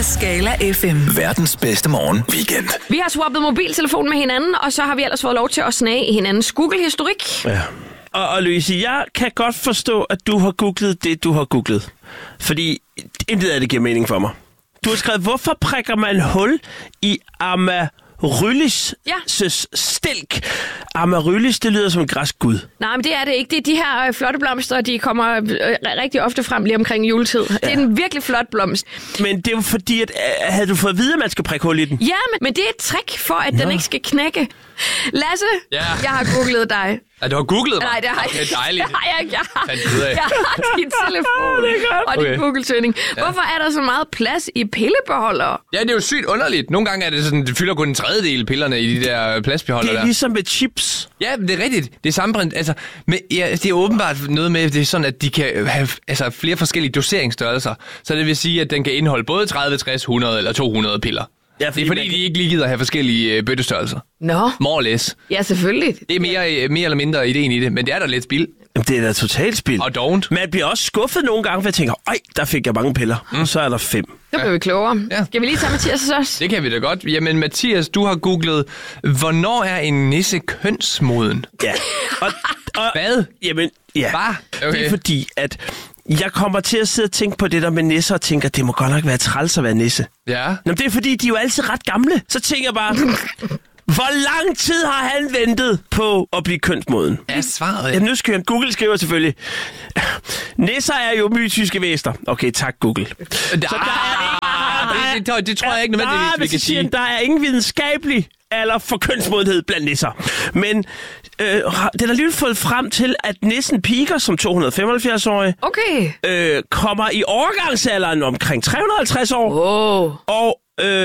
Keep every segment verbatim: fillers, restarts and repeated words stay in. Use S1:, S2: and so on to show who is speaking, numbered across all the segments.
S1: Skala F M.
S2: Verdens bedste morgen weekend.
S3: Vi har swappet mobiltelefon med hinanden, og så har vi ellers fået lov til at snage i hinandens Google-historik.
S4: Ja. Og, og Louise, jeg kan godt forstå, at du har googlet det, du har googlet. Fordi intet af det giver mening for mig. Du har skrevet, hvorfor prikker man hul i Amaryllis'
S3: Ja.
S4: stilk? Amaryllis, det lyder som en græsk gud.
S3: Nej, men det er det ikke. Det er de her øh, flotte blomster, de kommer øh, rigtig ofte frem lige omkring juletid. Ja. Det er en virkelig flot blomst.
S4: Men det er jo fordi, at øh, havde du fået at vide, at man skal prikke hul i den?
S3: Ja, men, men det er et trick for, at Nå. den ikke skal knække. Lasse,
S5: ja.
S3: jeg har googlet dig.
S5: Ja, du har googlet mig?
S3: Nej, det har jeg
S5: okay,
S3: ikke.
S5: dejligt.
S3: Det har jeg ikke. Jeg har,
S5: jeg
S3: har din telefon og din
S5: okay.
S3: Google-søgning.
S5: Ja.
S3: Hvorfor er der så meget plads i pillebeholdere?
S5: Ja, det er jo sygt underligt. Nogle gange er det sådan, det fylder kun en tredjedel pillerne i de der plastbeholdere der.
S4: Det er ligesom med chips.
S5: Ja, det er rigtigt. Det er samme, altså, men, ja, det er åbenbart noget med, det er sådan, at de kan have altså, flere forskellige doseringsstørrelser. Så det vil sige, at den kan indeholde både tredive, tres, hundrede eller to hundrede piller. Ja, fordi det er fordi, de ikke lige gider at have forskellige øh, bøttestørrelser.
S3: Nå.
S5: More or less.
S3: Ja, selvfølgelig.
S5: Det er mere, mere eller mindre ideen i det, men det er da lidt spild.
S4: Jamen, det er da totalt spild.
S5: Og don't.
S4: Man bliver også skuffet nogle gange, for jeg tænker, øj, der fik jeg mange piller. Mm. Og så er der fem.
S3: Så bliver vi klogere.
S5: Ja.
S3: Skal vi lige tage Mathias også?
S5: Det kan vi da godt. Jamen Mathias, du har googlet, hvornår er en nisse kønsmoden?
S4: Ja. Og, og,
S5: Hvad?
S4: Jamen, ja.
S5: Hvad? Okay.
S4: Det er fordi, at jeg kommer til at sidde og tænke på det der med nisser og tænker, det må godt nok være træls at være nisse.
S5: Ja.
S4: Nå, det er fordi, de er jo altid ret gamle. Så tænker jeg bare, hvor lang tid har han ventet på at blive kønsmoden?
S5: Ja, svaret.
S4: Ja, nu skal jeg, Google skriver selvfølgelig, nisser er jo mytiske væsener. Okay, tak Google.
S5: Der,
S4: Så der er
S5: det, det, det tror jeg ikke nødvendigvis,
S4: nej,
S5: vi kan sige.
S4: Der er ingen videnskabelig alder for kønsmodenhed blandt nisser. Men øh, det er alligevel fået frem til, at nissen piker som to hundrede og femoghalvfjerds-årig.
S3: Okay.
S4: Øh, kommer i overgangsalderen omkring tre hundrede og halvtreds år.
S3: Oh.
S4: Og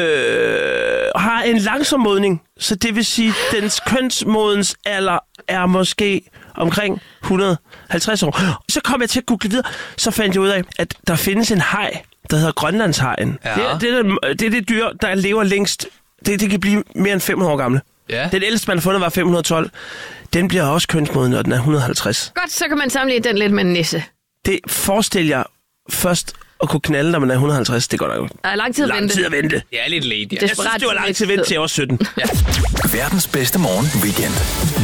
S4: øh, har en langsom modning. Så det vil sige, at dens kønsmodens alder er måske omkring et hundrede og halvtreds år. Så kom jeg til at google videre. Så fandt jeg ud af, at der findes en haj, der hedder grønlandshajen.
S5: Ja.
S4: Det, er, det, er, det er det dyr, der lever længst. Det, det kan blive mere end fem hundrede år gamle.
S5: Ja.
S4: Den ældste, man har fundet, var fem hundrede og tolv. Den bliver også kønsmoden, når den er et hundrede og halvtreds.
S3: Godt, så kan man sammenligne den lidt med en nisse.
S4: Det forestiller jeg først at kunne knalde, når man er et hundrede og halvtreds. Det går da jo.
S3: Der er lang tid at
S4: lang
S3: vente.
S4: tid at vente.
S5: Det er lidt late, ja.
S4: Jeg synes, det var lang tid at vente til jeg var sytten.
S5: Ja.
S2: Verdens bedste morgen weekend.